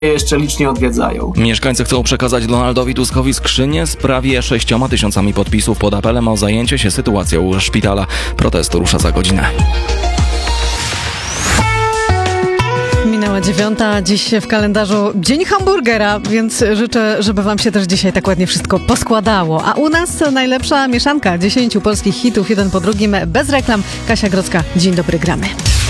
jeszcze licznie odwiedzają. Mieszkańcy chcą przekazać Donaldowi Tuskowi skrzynię z prawie 6 tysiącami podpisów pod apelem o zajęcie się sytuacją szpitala. Protest rusza za godzinę. Minęła 9, dziś w kalendarzu Dzień Hamburgera, więc życzę, żeby wam się też dzisiaj tak ładnie wszystko poskładało. A u nas najlepsza mieszanka 10 polskich hitów, jeden po drugim, bez reklam. Kasia Grodzka, dzień dobry, gramy.